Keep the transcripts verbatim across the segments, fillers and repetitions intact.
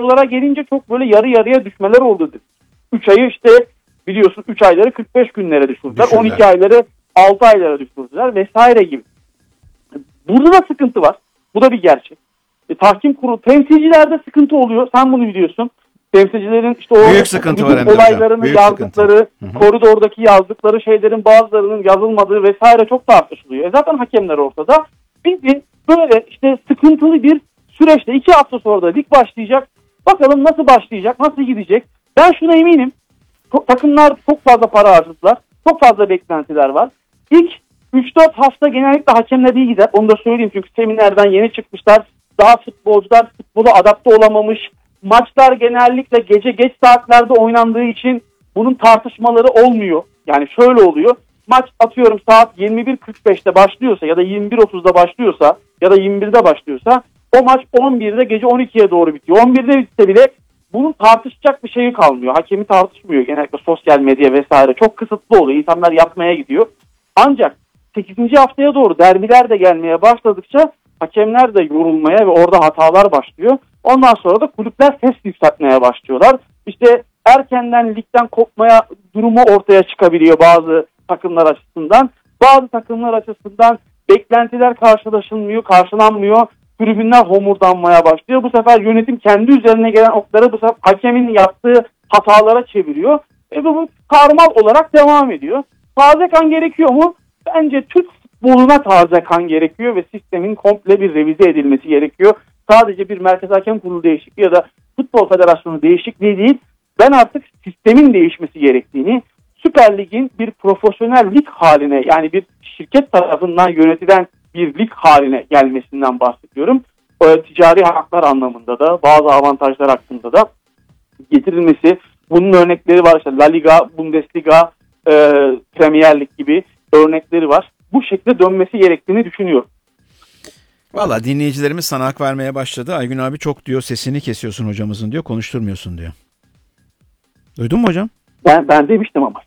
futbolculara gelince çok böyle yarı yarıya düşmeler oldu. üç ayı işte biliyorsun üç ayları kırk beş günlere düşürdüler. Düşürdüler. on iki ayları altı aylara düşürdüler vesaire gibi. Burada da sıkıntı var. Bu da bir gerçek. E, tahkim kurulu temsilcilerde sıkıntı oluyor. Sen bunu biliyorsun. Temsilcilerin işte o büyük sıkıntı var hem de olaylarını büyük yazdıkları, sıkıntı. koridordaki yazdıkları şeylerin bazılarının yazılmadığı vesaire çok tartışılıyor. E zaten hakemler ortada. Bizim böyle işte sıkıntılı bir süreçte iki hafta sonra da lig başlayacak. Bakalım nasıl başlayacak, nasıl gidecek. Ben şuna eminim. Takımlar çok fazla para harcadılar. Çok fazla beklentiler var. İlk üç dört hafta genellikle hakemler iyi gider. Onu da söyleyeyim çünkü seminerden yeni çıkmışlar. Daha futbolcular futbola adapte olamamış. Maçlar genellikle gece geç saatlerde oynandığı için bunun tartışmaları olmuyor. Yani şöyle oluyor. Maç atıyorum saat yirmi bir kırk beşte başlıyorsa ya da yirmi bir otuzda başlıyorsa ya da yirmi birde başlıyorsa o maç on birde gece on ikiye doğru bitiyor. on birde bitse bile bunun tartışacak bir şeyi kalmıyor. Hakemi tartışmıyor. Genellikle sosyal medya vesaire çok kısıtlı oluyor. İnsanlar yatmaya gidiyor. Ancak sekizinci haftaya doğru derbiler de gelmeye başladıkça hakemler de yorulmaya ve orada hatalar başlıyor. Ondan sonra da kulüpler ses yükseltmeye başlıyorlar. İşte erkenden ligden kopmaya durumu ortaya çıkabiliyor bazı takımlar açısından. Bazı takımlar açısından beklentiler karşılaşılmıyor, karşılanmıyor. Tribünler homurdanmaya başlıyor. Bu sefer yönetim kendi üzerine gelen okları bu sefer hakemin yaptığı hatalara çeviriyor. E bu karmal olarak devam ediyor. Taze kan gerekiyor mu? Bence Türk futboluna taze kan gerekiyor ve sistemin komple bir revize edilmesi gerekiyor. Sadece bir Merkez Hakem Kurulu değişikliği ya da Futbol Federasyonu değişikliği değil. Ben artık sistemin değişmesi gerektiğini, Süper Lig'in bir profesyonel lig haline yani bir şirket tarafından yönetilen bir lig haline gelmesinden bahsediyorum. O, ticari haklar anlamında da bazı avantajlar hakkında da getirilmesi. Bunun örnekleri var işte La Liga, Bundesliga, e, Premier Lig gibi örnekleri var. Bu şekilde dönmesi gerektiğini düşünüyorum. Valla dinleyicilerimiz sana hak vermeye başladı. Aygün abi çok diyor sesini kesiyorsun hocamızın diyor, konuşturmuyorsun diyor. Duydun mu hocam? Ben, ben demiştim ama.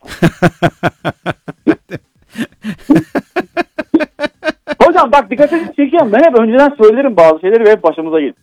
Hocam bak dikkatinizi çekiyorum. Ben hep önceden söylerim bazı şeyleri ve hep başımıza gelir.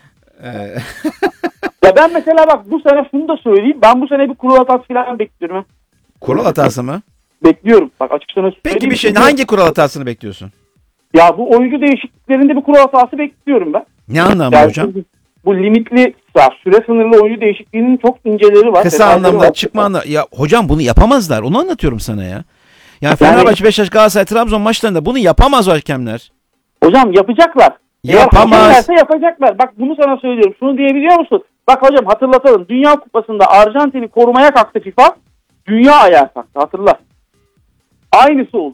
Ya ben mesela bak bu sene şunu da söyleyeyim. Ben bu sene bir kural hatası falan bekliyorum. Kural hatası mı? Bekliyorum. Bak açık sana söyleyeyim. Peki bir şey hangi kural hatasını bekliyorsun? Ya bu oyuncu değişikliklerinde bir kural hatası bekliyorum ben. Ne anlamda yani hocam? Bu, bu limitli süre sınırlı oyuncu değişikliğinin çok inceleri var. Kısa anlamda çıkma anlamda. Ya hocam bunu yapamazlar. Onu anlatıyorum sana ya. Yani Fenerbahçe, Beşiktaş, Galatasaray, Trabzon maçlarında bunu yapamaz hakemler. Hocam yapacaklar. Yapamaz. Eğer yapacaklar. Bak bunu sana söylüyorum. Şunu diyebiliyor musun? Bak hocam hatırlatalım. Dünya Kupası'nda Arjantin'i korumaya kalktı FIFA. Dünya ayağa kalktı. Hatırla. Aynısı oldu.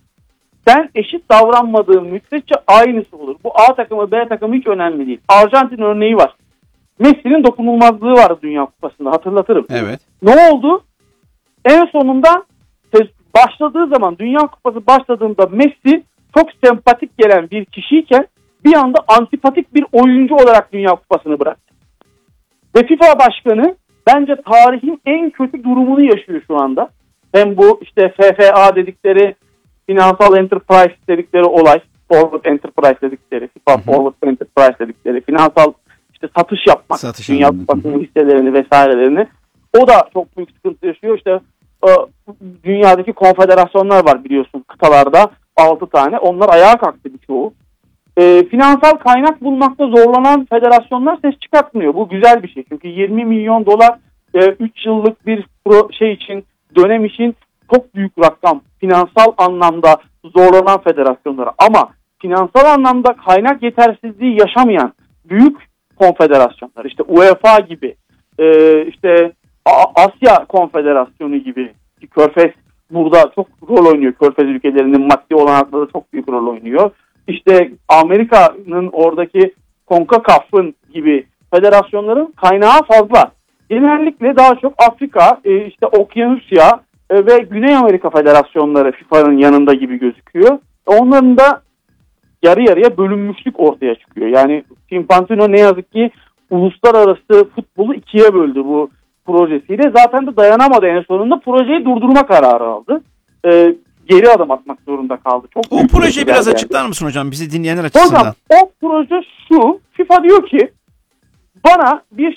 Sen eşit davranmadığın müddetçe aynısı olur. Bu A takımı B takımı hiç önemli değil. Arjantin örneği var. Messi'nin dokunulmazlığı vardı Dünya Kupası'nda. Hatırlatırım. Evet. Ne oldu? En sonunda başladığı zaman Dünya Kupası başladığında Messi çok sempatik gelen bir kişiyken bir anda antipatik bir oyuncu olarak Dünya Kupası'nı bıraktı. Ve FIFA başkanı bence tarihin en kötü durumunu yaşıyor şu anda. Hem bu işte F F A dedikleri finansal enterprise dedikleri olay, forward enterprise dedikleri, FIFA hı hı. forward enterprise dedikleri finansal işte satış yapmak, satış Dünya Kupası'nın hisselerini vesairelerini. O da çok büyük sıkıntı yaşıyor. İşte dünyadaki konfederasyonlar var biliyorsun kıtalarda altı tane. Onlar ayağa kalktı birçoğu. E, finansal kaynak bulmakta zorlanan federasyonlar ses çıkartmıyor. Bu güzel bir şey. Çünkü yirmi milyon dolar üç e, yıllık bir pro, şey için dönem için çok büyük rakam. Finansal anlamda zorlanan federasyonlara. Ama finansal anlamda kaynak yetersizliği yaşamayan büyük konfederasyonlar işte U E F A gibi e, işte Asya Konfederasyonu gibi ki Körfez burada çok rol oynuyor. Körfez ülkelerinin maddi olanakları çok büyük rol oynuyor. İşte Amerika'nın oradaki CONCACAF'ın gibi federasyonların kaynağı fazla. Genellikle daha çok Afrika, işte Okyanusya ve Güney Amerika federasyonları FIFA'nın yanında gibi gözüküyor. Onların da yarı yarıya bölünmüşlük ortaya çıkıyor. Yani Infantino ne yazık ki uluslararası futbolu ikiye böldü bu projesiyle. Zaten de dayanamadı en sonunda. Projeyi durdurma kararı aldı. Ee, geri adım atmak zorunda kaldı. Çok o projeyi biraz yani. Açıklar mısın hocam? Bizi dinleyenler açısından. Hocam o proje şu. FIFA diyor ki bana bir